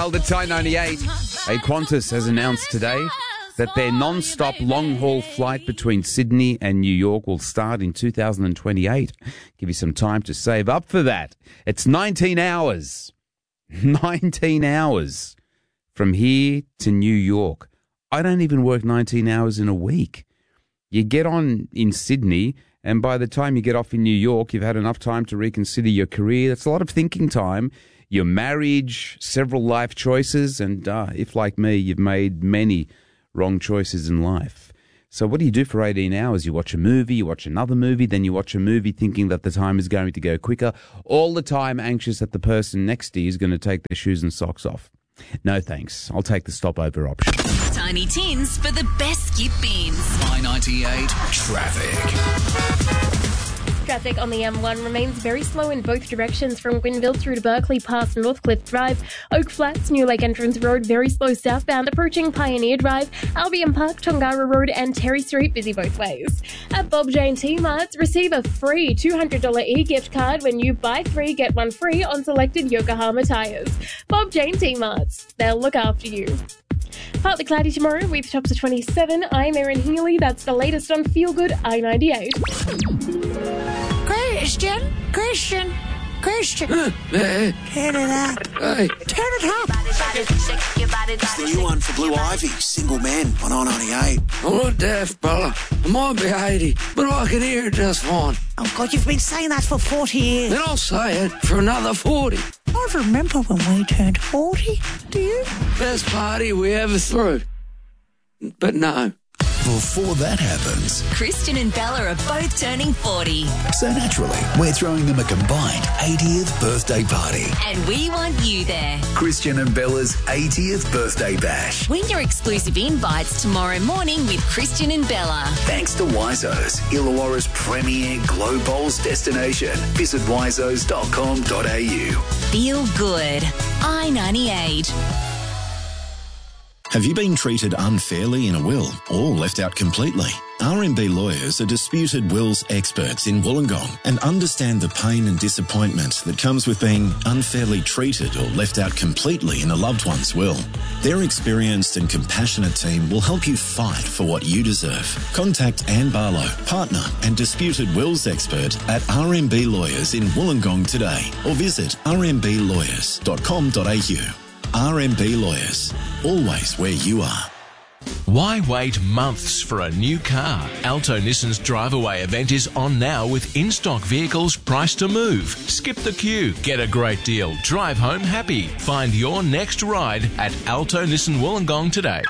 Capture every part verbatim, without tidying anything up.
Wild at Time ninety-eight. A Qantas has announced today that their non-stop long-haul flight between Sydney and New York will start in two thousand twenty-eight. Give you some time to save up for that. It's nineteen hours. nineteen hours from here to New York. I don't even work nineteen hours in a week. You get on in Sydney, and by the time you get off in New York, you've had enough time to reconsider your career. That's a lot of thinking time. Your marriage, several life choices, and uh, if, like me, you've made many wrong choices in life. So what do you do for eighteen hours? You watch a movie, you watch another movie, then you watch a movie thinking that the time is going to go quicker, all the time anxious that the person next to you is going to take their shoes and socks off. No thanks. I'll take the stopover option. Tiny Tins for the best skip beans. I ninety-eight Traffic. Traffic on the M one remains very slow in both directions from Gwynville through to Berkeley past Northcliffe Drive. Oak Flats, New Lake Entrance Road, very slow southbound approaching Pioneer Drive. Albion Park, Tongara Road and Terry Street, busy both ways. At Bob Jane T-Marts, receive a free two hundred dollars e-gift card when you buy three, get one free on selected Yokohama tyres. Bob Jane T-Marts, they'll look after you. Partly cloudy tomorrow with tops of twenty-seven. I'm Erin Healy. That's the latest on Feel Good I ninety-eight. Christian, Christian, Christian. Uh, uh, Turn it up. hey. Turn it up. It's the new one for Blue Ivy, Single Men on I ninety-eight. I'm not deaf, fella. I might be eighty, but I can hear just fine. Oh, God, you've been saying that for forty years. Then I'll say it for another forty. I remember when we turned forty. Do you? Best party we ever threw. But no. Before that happens, Christian and Bella are both turning forty. so naturally, we're throwing them a combined eightieth birthday party. And we want you there. Christian and Bella's eightieth birthday bash. Win your exclusive invites tomorrow morning with Christian and Bella. Thanks to Wizo's, Illawarra's premier Glow Bowls destination. Visit wizos dot com dot a u. Feel good. I ninety-eight. Have you been treated unfairly in a will or left out completely? R M B Lawyers are disputed wills experts in Wollongong and understand the pain and disappointment that comes with being unfairly treated or left out completely in a loved one's will. Their experienced and compassionate team will help you fight for what you deserve. Contact Anne Barlow, partner and disputed wills expert at R M B Lawyers in Wollongong today, or visit r m b lawyers dot com dot a u. R M B Lawyers, always where you are. Why wait months for a new car? Alto Nissan's Drive Away event is on now with in-stock vehicles priced to move. Skip the queue, get a great deal, drive home happy. Find your next ride at Alto Nissan Wollongong today.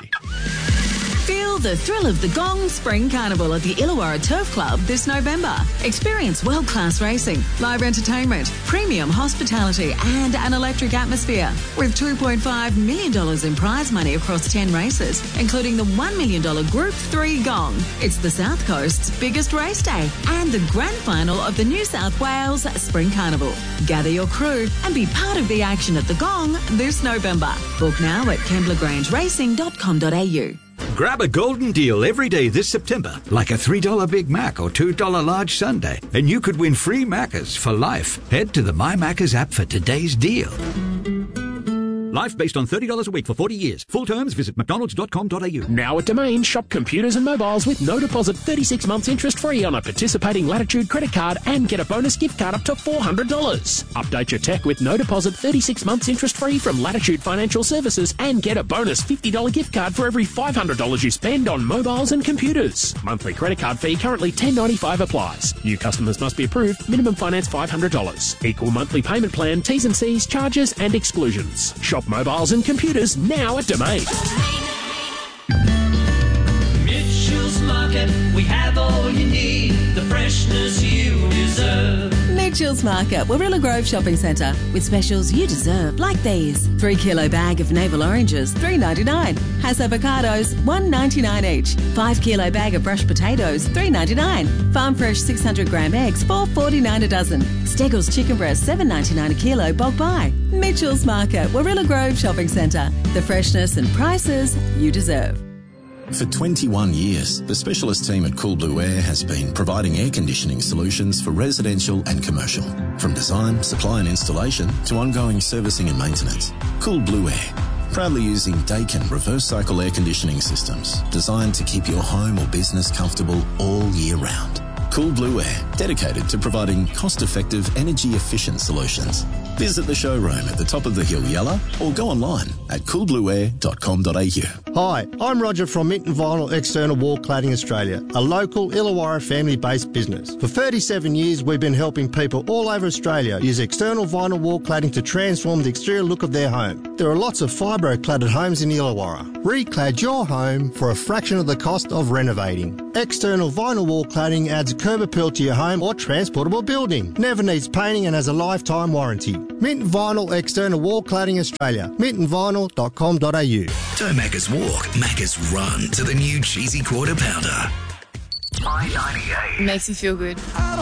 Feel the thrill of the Gong Spring Carnival at the Illawarra Turf Club this November. Experience world-class racing, live entertainment, premium hospitality and an electric atmosphere. With two point five million dollars in prize money across ten races, including the one million dollars Group three Gong. It's the South Coast's biggest race day and the grand final of the New South Wales Spring Carnival. Gather your crew and be part of the action at the Gong this November. Book now at kembla grange racing dot com dot a u. Grab a golden deal every day this September, like a three dollars Big Mac or two dollars large sundae, and you could win free Maccas for life. Head to the My Maccas app for today's deal. Life based on thirty dollars a week for forty years. Full terms, visit mcdonalds dot com dot a u. Now at Domain, shop computers and mobiles with no deposit, thirty-six months interest free on a participating Latitude credit card and get a bonus gift card up to four hundred dollars. Update your tech with no deposit, thirty-six months interest free from Latitude Financial Services and get a bonus fifty dollars gift card for every five hundred dollars you spend on mobiles and computers. Monthly credit card fee currently ten dollars ninety-five applies. New customers must be approved. Minimum finance five hundred dollars. Equal monthly payment plan, T's and C's, charges and exclusions. Shop mobiles and computers now at Domain. Mitchell's Market, we have all you need, the freshness you deserve. Mitchell's Market, Warilla Grove Shopping Centre, with specials you deserve, like these. Three kilo bag of navel oranges, three ninety-nine. Has avocados, one ninety-nine each. Five kilo bag of brushed potatoes, three ninety-nine. Farm fresh six hundred gram eggs, four forty-nine a dozen. Steggles chicken breast, seven ninety-nine a kilo, bulk buy. Mitchell's Market, Warilla Grove Shopping Centre. The freshness and prices you deserve. For twenty-one years, the specialist team at Cool Blue Air has been providing air conditioning solutions for residential and commercial. From design, supply and installation to ongoing servicing and maintenance. Cool Blue Air. proudly using Daikin reverse cycle air conditioning systems designed to keep your home or business comfortable all year round. Cool Blue Air, dedicated to providing cost-effective, energy-efficient solutions. Visit the showroom at the top of the hill, Yella, or go online at cool blue air dot com dot a u. Hi, I'm Roger from Minton Vinyl External Wall Cladding Australia, a local Illawarra family-based business. For thirty-seven years, we've been helping people all over Australia use external vinyl wall cladding to transform the exterior look of their home. There are lots of fibro-cladded homes in Illawarra. Reclad your home for a fraction of the cost of renovating. External vinyl wall cladding adds curb appeal to your home or transportable building. Never needs painting and has a lifetime warranty. Minton Vinyl External Wall Cladding Australia. minton vinyl dot com dot a u. Don't Macca's walk, Macca's run to the new Cheesy Quarter Pounder. Makes me feel good.